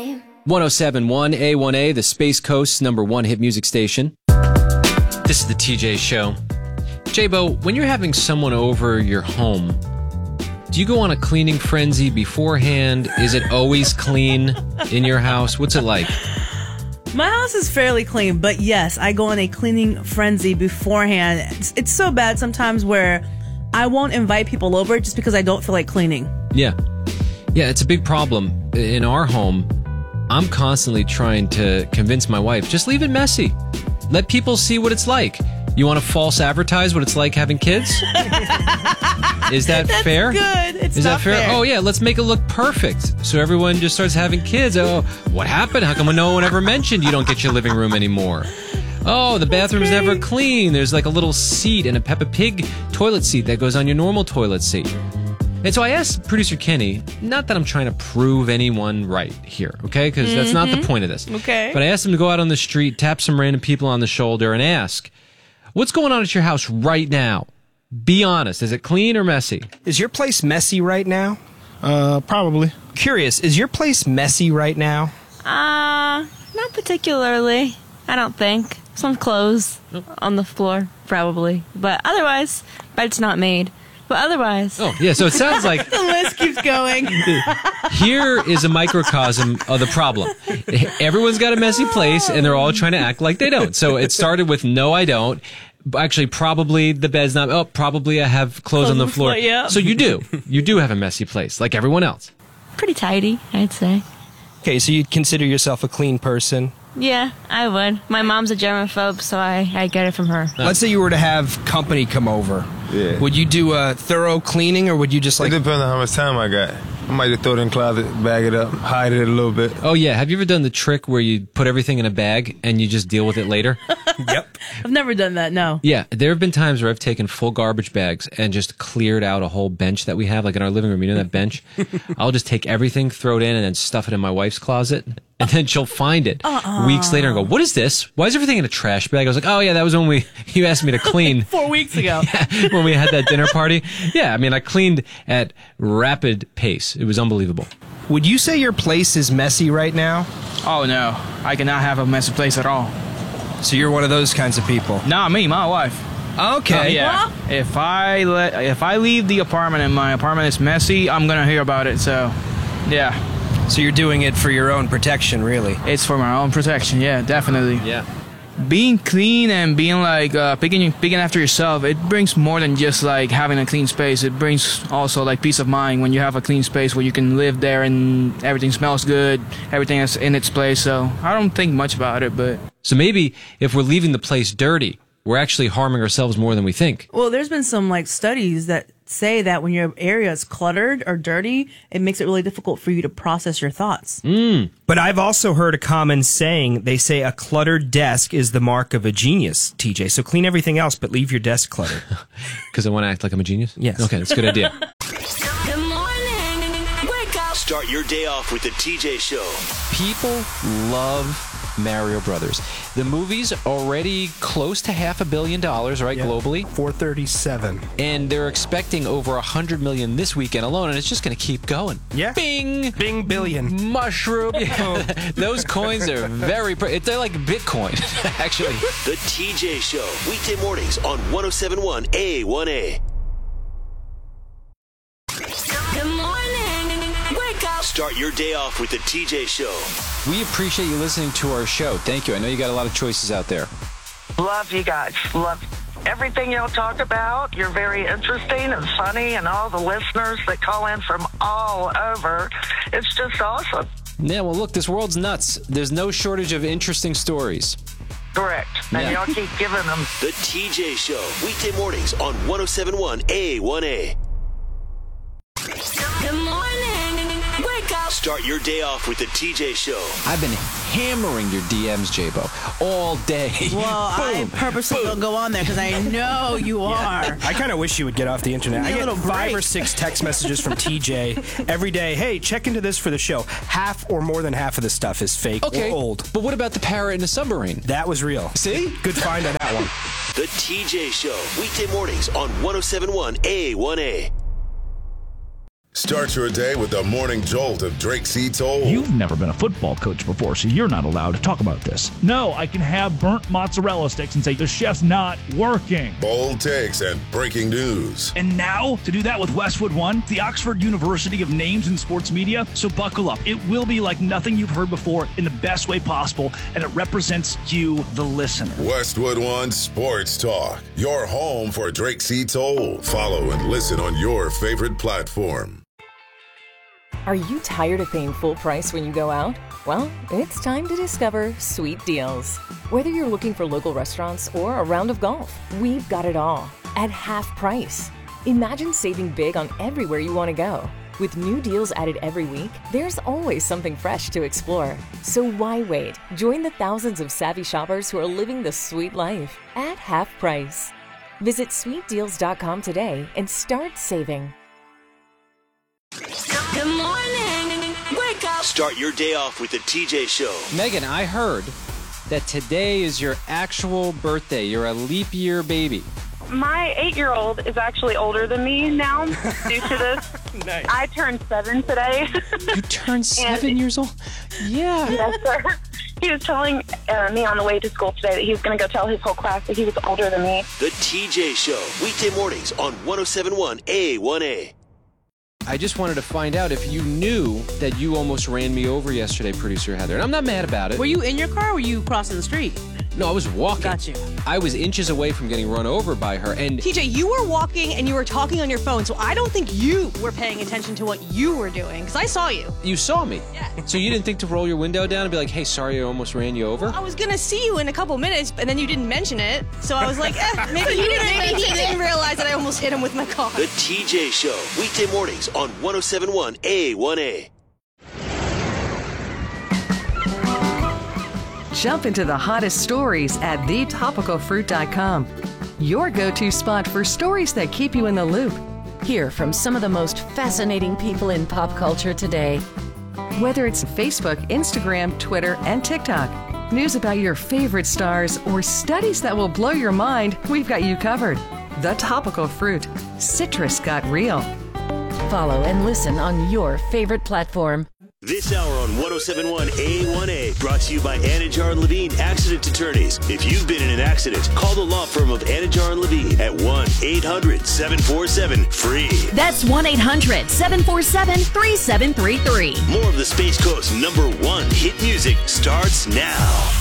107.1 A1A, the Space Coast's #1 hit music station. This is the TJ Show. J-Bo, when you're having someone over your home, do you go on a cleaning frenzy beforehand? Is it always clean in your house? What's it like? My house is fairly clean, but yes, I go on a cleaning frenzy beforehand. It's so bad sometimes where I won't invite people over just because I don't feel like cleaning. Yeah. Yeah, it's a big problem. In our home, I'm constantly trying to convince my wife, just leave it messy. Let people see what it's like. You want to false advertise what it's like having kids? Is that That's fair? Good. It's Is not that fair? Oh, yeah, let's make it look perfect. So everyone just starts having kids. Oh, what happened? How come no one ever mentioned you don't get your living room anymore? Oh, the bathroom's never clean. There's like a little seat and a Peppa Pig toilet seat that goes on your normal toilet seat. And so I asked producer Kenny, not that I'm trying to prove anyone right here, okay? Because that's not the point of this. Okay. But I asked him to go out on the street, tap some random people on the shoulder, and ask, what's going on at your house right now? Be honest. Is it clean or messy? Is your place messy right now? Probably. Curious, is your place messy right now? Not particularly. I don't think. Some clothes on the floor, probably. But otherwise, bed's not made. But otherwise. Oh, yeah, so it sounds like The list keeps going. here is a microcosm of the problem. Everyone's got a messy place, and they're all trying to act like they don't. So it started with, no, I don't. Actually, probably the bed's not. Oh, probably I have clothes on the floor. Yeah. So you do. You do have a messy place, like everyone else. Pretty tidy, I'd say. Okay, so you'd consider yourself a clean person? Yeah, I would. My mom's a germaphobe, so I get it from her. Let's say you were to have company come over. Yeah. Would you do a thorough cleaning, or would you just It depends on how much time I got. I might just throw it in the closet, bag it up, hide it a little bit. Oh, yeah. Have you ever done the trick where you put everything in a bag and you just deal with it later? Yep. I've never done that, no. Yeah. There have been times where I've taken full garbage bags and just cleared out a whole bench that we have, like in our living room. You know that bench? I'll just take everything, throw it in, and then stuff it in my wife's closet. And then she'll find it weeks later and go, what is this? Why is everything in a trash bag? I was like, oh, yeah, that was when you asked me to clean. 4 weeks ago. When we had that dinner party. Yeah, I mean, I cleaned at rapid pace. It was unbelievable. Would you say your place is messy right now? Oh no, I cannot have a messy place at all. So you're one of those kinds of people? Not me, my wife. Okay. Yeah. If I leave the apartment and my apartment is messy, I'm gonna hear about it. So, yeah. So you're doing it for your own protection, really? It's for my own protection. Yeah, definitely. Yeah. Being clean and being like picking after yourself, it brings more than just like having a clean space. It brings also like peace of mind when you have a clean space where you can live there and everything smells good, everything is in its place. So I don't think much about it, but So maybe if we're leaving the place dirty, we're actually harming ourselves more than we think. Well, there's been some like studies that say that when your area is cluttered or dirty, it makes it really difficult for you to process your thoughts. But I've also heard a common saying. They say a cluttered desk is the mark of a genius, TJ. So clean everything else, but leave your desk cluttered. Because I want to act like I'm a genius? Yes. Okay, that's a good idea. Good morning. Wake up. Start your day off with the TJ Show. People love Mario Brothers. The movie's already close to $500 million, right, globally? 437. And they're expecting over $100 million this weekend alone, and it's just going to keep going. Yeah. Bing! Bing billion. Mushroom. Yeah. Those coins are they're like Bitcoin, actually. The TJ Show. Weekday mornings on 107.1 A1A. Good morning. Wake up. Start your day off with the TJ Show. We appreciate you listening to our show. Thank you. I know you got a lot of choices out there. Love you guys. Love everything y'all talk about. You're very interesting and funny, and all the listeners that call in from all over. It's just awesome. Yeah, well, look, this world's nuts. There's no shortage of interesting stories. Correct. And y'all keep giving them. The TJ Show. Weekday mornings on 107.1 A1A. Good morning. Wake up. Start your day off with the TJ Show. I've been hammering your DMs, J-Bo, all day. Well, I purposely don't go on there because I know you are. I kind of wish you would get off the internet. I Need a get little 5 break. or 6 text messages from TJ every day. Hey, check into this for the show. Half or more than half of the stuff is fake or old. But what about the parrot in the submarine? That was real. See? Good find on that one. The TJ Show. Weekday mornings on 107.1 A1A. Start your day with the morning jolt of Drake C. Toll. You've never been a football coach before, so you're not allowed to talk about this. No, I can have burnt mozzarella sticks and say the chef's not working. Bold takes and breaking news. And now, to do that with Westwood One, the Oxford University of Names in Sports Media. So buckle up. It will be like nothing you've heard before in the best way possible, and it represents you, the listener. Westwood One Sports Talk, your home for Drake C. Toll. Follow and listen on your favorite platform. Are you tired of paying full price when you go out? Well, it's time to discover Sweet Deals. Whether you're looking for local restaurants or a round of golf, we've got it all at half price. Imagine saving big on everywhere you want to go. With new deals added every week, there's always something fresh to explore. So why wait? Join the thousands of savvy shoppers who are living the sweet life at half price. Visit sweetdeals.com today and start saving. Good morning. Wake up. Start your day off with the TJ Show. Megan, I heard that today is your actual birthday. You're a leap year baby. My 8-year-old is actually older than me now due to this. Nice. I turned 7 today. You turned 7 years old? Yeah. Yes, sir. He was telling me on the way to school today that he was going to go tell his whole class that he was older than me. The TJ Show. Weekday mornings on 107.1 A1A. I just wanted to find out if you knew that you almost ran me over yesterday, producer Heather. And I'm not mad about it. Were you in your car or were you crossing the street? No, I was walking. Got you. I was inches away from getting run over by her. And TJ, you were walking and you were talking on your phone, so I don't think you were paying attention to what you were doing, because I saw you. You saw me. Yeah. So you didn't think to roll your window down and be like, hey, sorry, I almost ran you over? I was going to see you in a couple minutes, and then you didn't mention it. So I was like, maybe he didn't realize that I almost hit him with my car. The TJ Show. Weekday mornings on 107.1 A1A. Jump into the hottest stories at thetopicalfruit.com. Your go-to spot for stories that keep you in the loop. Hear from some of the most fascinating people in pop culture today. Whether it's Facebook, Instagram, Twitter, and TikTok, news about your favorite stars, or studies that will blow your mind, we've got you covered. The Topical Fruit. Citrus got real. Follow and listen on your favorite platform. This hour on 107.1 A1A brought to you by Anajar and Levine Accident Attorneys. If you've been in an accident, call the law firm of Anajar and Levine at 1-800-747-FREE. That's 1-800-747-3733. More of the Space Coast's #1 hit music starts now.